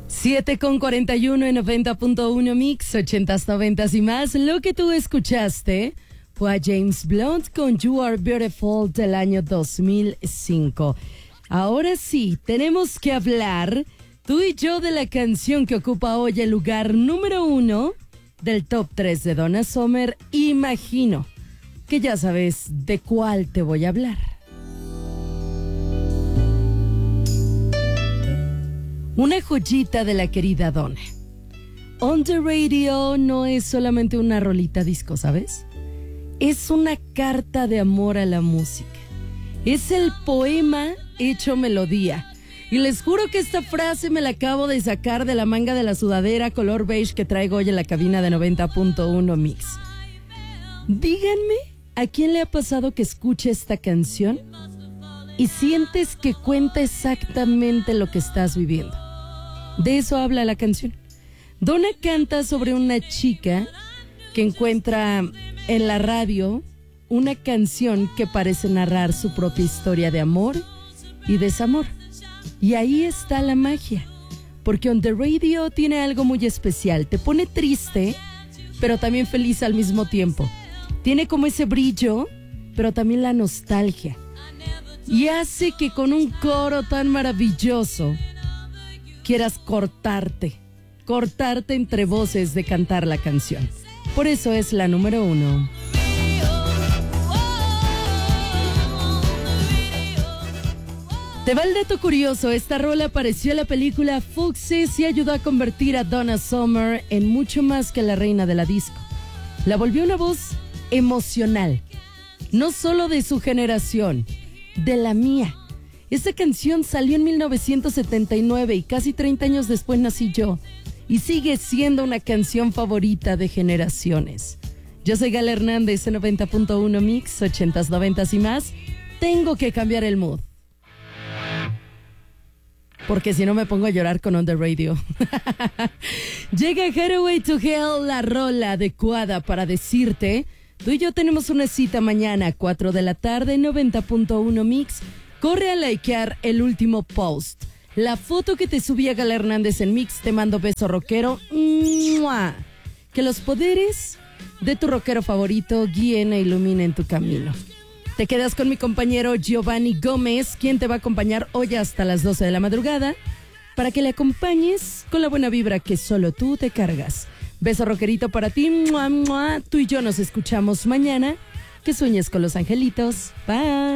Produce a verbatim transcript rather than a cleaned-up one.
siete con cuarenta y uno en noventa punto uno Mix, ochentas, noventas y más. Lo que tú escuchaste fue a James Blunt con You Are Beautiful del año dos mil cinco. Ahora sí, tenemos que hablar, tú y yo, de la canción que ocupa hoy el lugar número uno del top tres de Donna Summer. Imagino que ya sabes de cuál te voy a hablar. Una joyita de la querida Donna. On the Radio no es solamente una rolita disco, ¿sabes? Es una carta de amor a la música. Es el poema hecho melodía. Y les juro que esta frase me la acabo de sacar de la manga de la sudadera color beige que traigo hoy en la cabina de noventa punto uno Mix. Díganme, ¿a quién le ha pasado que escuche esta canción y sientes que cuenta exactamente lo que estás viviendo? De eso habla la canción. Donna canta sobre una chica que encuentra en la radio una canción que parece narrar su propia historia de amor y desamor. Y ahí está la magia, porque On The Radio tiene algo muy especial. Te pone triste, pero también feliz al mismo tiempo. Tiene como ese brillo, pero también la nostalgia. Y hace que con un coro tan maravilloso quieras cortarte, cortarte entre voces de cantar la canción. Por eso es la número uno. Te va el dato curioso, esta rola apareció en la película Fuxes y ayudó a convertir a Donna Summer en mucho más que la reina de la disco. La volvió una voz emocional, no solo de su generación, de la mía. Esta canción salió en mil novecientos setenta y nueve y casi treinta años después nací yo. Y sigue siendo una canción favorita de generaciones. Yo soy Gala Hernández en noventa punto uno Mix, ochentas, noventas y más. Tengo que cambiar el mood, porque si no me pongo a llorar con On The Radio. Llega Highway to Hell, la rola adecuada para decirte, tú y yo tenemos una cita mañana a cuatro de la tarde en noventa punto uno Mix. Corre a likear el último post. La foto que te subí a Gala Hernández en Mix. Te mando beso rockero. ¡Mua! Que los poderes de tu rockero favorito guíen e iluminen tu camino. Te quedas con mi compañero Giovanni Gómez, quien te va a acompañar hoy hasta las doce de la madrugada, para que le acompañes con la buena vibra que solo tú te cargas. Beso rockerito para ti. ¡Mua, mua! Tú y yo nos escuchamos mañana. Que sueñes con los angelitos. Bye.